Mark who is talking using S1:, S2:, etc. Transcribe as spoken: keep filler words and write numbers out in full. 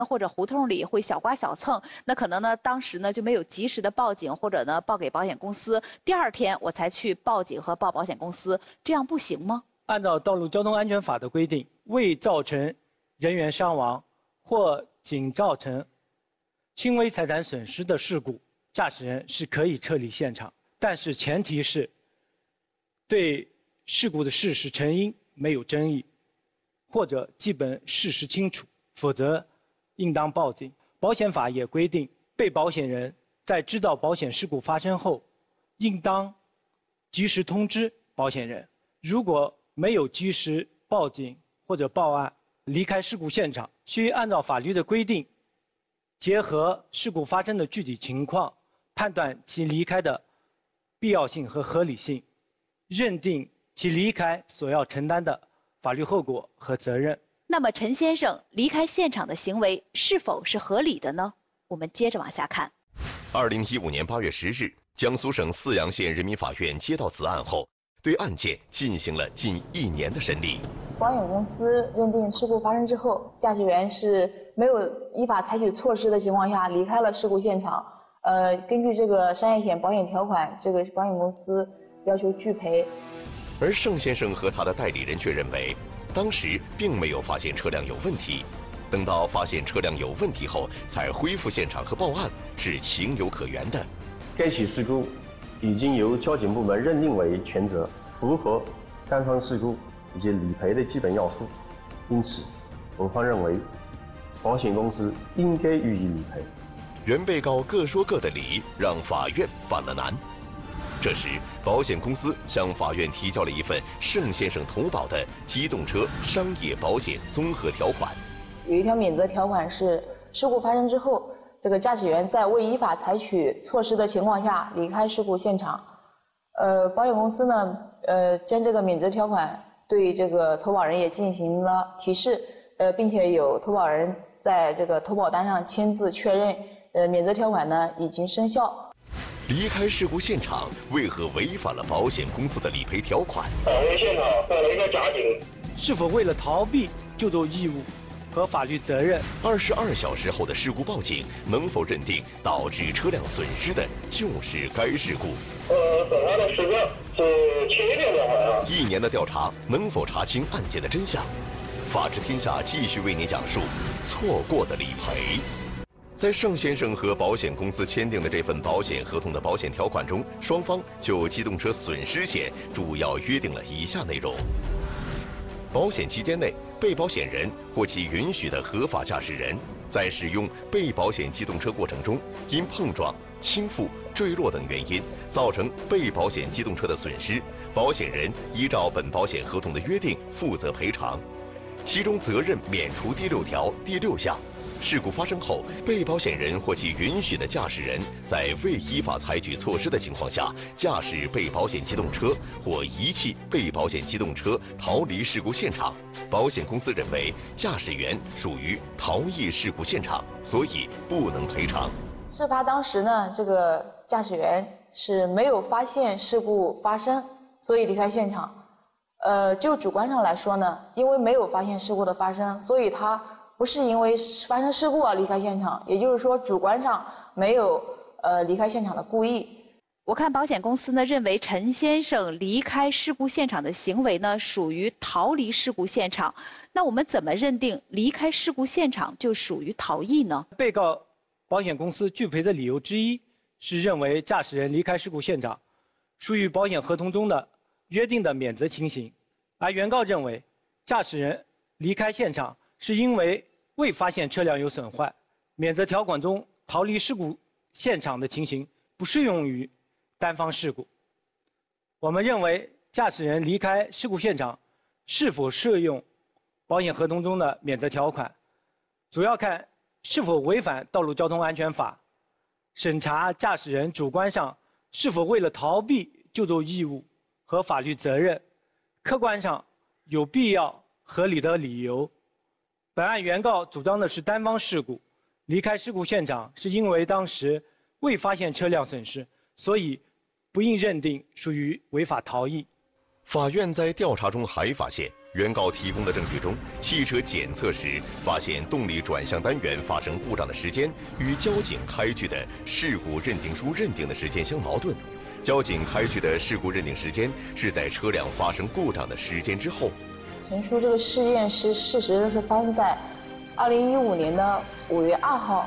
S1: 或者胡同里会小刮小蹭，那可能呢当时呢就没有及时的报警，或者呢报给保险公司，第二天我才去报警和报保险公司，这样不行吗？
S2: 按照《道路交通安全法》的规定，未造成人员伤亡或仅造成轻微财产损失的事故，驾驶人是可以撤离现场，但是前提是对事故的事实成因没有争议，或者基本事实清楚，否则应当报警。保险法也规定，被保险人在知道保险事故发生后，应当及时通知保险人。如果没有及时报警或者报案，离开事故现场，需按照法律的规定，结合事故发生的具体情况，判断其离开的必要性和合理性，认定其离开所要承担的法律后果和责任。
S1: 那么陈先生离开现场的行为是否是合理的呢？我们接着往下看。
S3: 二零一五年八月十日，江苏省泗阳县人民法院接到此案后，对案件进行了近一年的审理。
S4: 保险公司认定事故发生之后，驾驶员是没有依法采取措施的情况下离开了事故现场。呃，根据这个商业险保险条款，这个保险公司要求拒赔。
S3: 而盛先生和他的代理人却认为，当时并没有发现车辆有问题，等到发现车辆有问题后才恢复现场和报案，是情有可原的。
S5: 该起事故已经由交警部门认定为全责，符合单方事故以及理赔的基本要素，因此我方认为保险公司应该予以理赔。
S3: 原被告各说各的理，让法院犯了难。这时，保险公司向法院提交了一份盛先生投保的机动车商业保险综合条款。
S4: 有一条免责条款是，事故发生之后，这个驾驶员在未依法采取措施的情况下离开事故现场。呃，保险公司呢，呃，将这个免责条款对这个投保人也进行了提示，呃，并且有投保人在这个投保单上签字确认，呃，免责条款呢已经生效。
S3: 离开事故现场为何违反了保险公司的理赔条款？
S6: 返回现场带了一个假警，
S2: 是否为了逃避就责义务和法律责任？
S3: 二十二小时后的事故报警，能否认定导致车辆损失的就是该事故？
S6: 呃，本案的时间是七点的，好像。
S3: 一年的调查能否查清案件的真相？法治天下继续为您讲述错过的理赔。在盛先生和保险公司签订的这份保险合同的保险条款中，双方就机动车损失险主要约定了以下内容：保险期间内，被保险人或其允许的合法驾驶人，在使用被保险机动车过程中，因碰撞、倾覆、坠落等原因，造成被保险机动车的损失，保险人依照本保险合同的约定负责赔偿。其中责任免除第六条第六项。事故发生后，被保险人或其允许的驾驶人在未依法采取措施的情况下，驾驶被保险机动车或遗弃被保险机动车逃离事故现场。保险公司认为驾驶员属于逃逸事故现场，所以不能赔偿。
S4: 事发当时呢，这个驾驶员是没有发现事故发生，所以离开现场。呃，就主观上来说呢，因为没有发现事故的发生，所以他不是因为发生事故而离开现场，也就是说主观上没有呃离开现场的故意。
S1: 我看保险公司呢认为陈先生离开事故现场的行为呢属于逃离事故现场，那我们怎么认定离开事故现场就属于逃逸呢？
S2: 被告保险公司拒赔的理由之一是认为驾驶人离开事故现场属于保险合同中的约定的免责情形，而原告认为驾驶人离开现场是因为未发现车辆有损坏，免责条款中逃离事故现场的情形不适用于单方事故。我们认为驾驶人离开事故现场是否适用保险合同中的免责条款，主要看是否违反道路交通安全法，审查驾驶人主观上是否为了逃避就责义务和法律责任，客观上有必要合理的理由。本案原告主张的是单方事故，离开事故现场是因为当时未发现车辆损失，所以不应认定属于违法逃逸。
S3: 法院在调查中还发现， 原告提供的证据中，汽车检测时发现动力转向单元发生故障的时间与交警开具的事故认定书认定的时间相矛盾。交警开具的事故认定时间是在车辆发生故障的时间之后。
S4: 陈述这个事件是事实的是发生在二零一五年的五月二号